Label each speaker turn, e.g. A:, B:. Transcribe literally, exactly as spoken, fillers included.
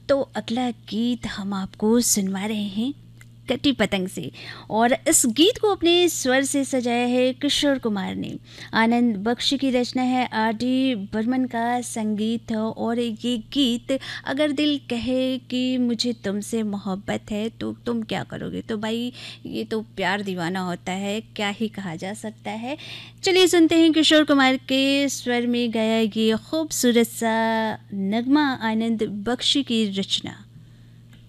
A: तो अगला गीत हम आपको सुनवा रहे हैं कटी पतंग से, और इस गीत को अपने स्वर से सजाया है किशोर कुमार ने। आनंद बख्श की रचना है, आर डी बर्मन का संगीत है। और ये गीत अगर दिल कहे कि मुझे तुमसे मोहब्बत है तो तुम क्या करोगे, तो भाई ये तो प्यार दीवाना होता है, क्या ही कहा जा सकता है। चलिए सुनते हैं किशोर कुमार के स्वर में गाया ये खूबसूरत सा नगमा, आनंद बख्श की रचना।